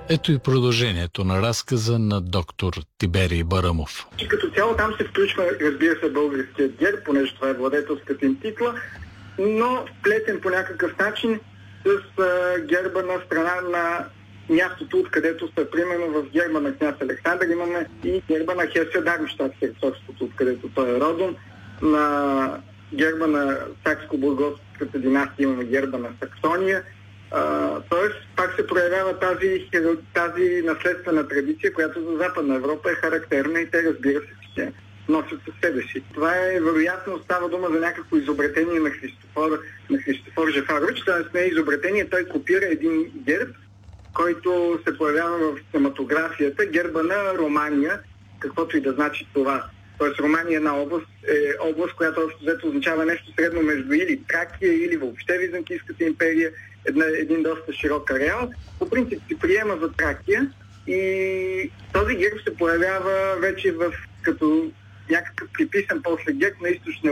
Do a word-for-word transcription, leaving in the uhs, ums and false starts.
Ето и продължението на разказа на доктор Тиберий Барамов. И като цяло там се включва, разбира се, българският герб, понеже това е владетелската им титла, но вплетен по някакъв начин с а, герба на страна на мястото, откъдето са, примерно в герба на княз Александър имаме и герба на Хесе-Дармщат, херцогството, откъдето той е родом. На герба на Сакско-Бургоската династия имаме герба на Саксония. Uh, тоест, пак се проявява тази, тази наследствена традиция, която за Западна Европа е характерна и те, разбира се, се носят със себе си. Това е, вероятно, става дума за някакво изобретение на Христофор, на Христофор Жефарович. Тоест не е изобретение, той копира един герб, който се появява в синематографията, герба на Романия, каквото и да значи това. Тоест Романия е една област, е област, която общо взето означава нещо средно между или Тракия, или въобще Византийската империя, една, един доста широк ареал. По принцип се приема за Тракия и този герб се появява вече в, като някакъв приписан после герб на източна